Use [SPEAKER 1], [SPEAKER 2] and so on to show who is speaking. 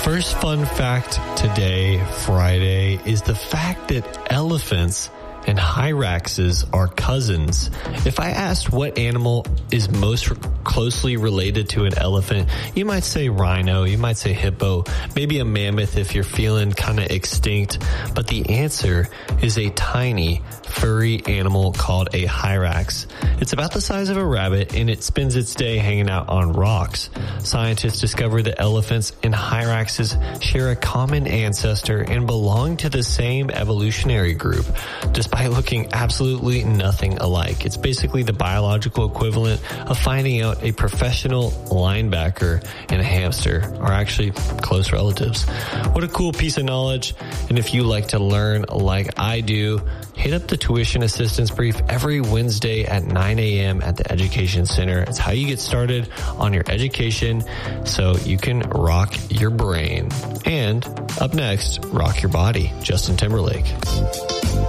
[SPEAKER 1] First fun fact today, Friday, is the fact that elephants and hyraxes are cousins. If I asked what animal is most closely related to an elephant, you might say rhino, you might say hippo, maybe a mammoth if you're feeling kind of extinct. But the answer is a tiny, furry animal called a hyrax. It's about the size of a rabbit and it spends its day hanging out on rocks. Scientists discovered that elephants and hyraxes share a common ancestor and belong to the same evolutionary group, despite looking absolutely nothing alike. It's basically the biological equivalent of finding out a professional linebacker and a hamster are actually close relatives. What a cool piece of knowledge. And if you like to learn like I do, hit up the Tuition Assistance Brief every Wednesday at 9 a.m. at the Education Center. It's how you get started on your education so you can rock your brain. And up next, rock your body. Justin Timberlake.